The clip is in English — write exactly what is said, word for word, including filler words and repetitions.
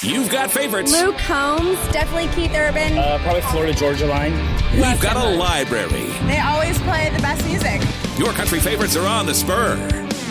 You've got favorites. Luke Combs, definitely Keith Urban. Uh, probably Florida Georgia Line. We've got a library. They always play the best music. Your country favorites are on the Spur.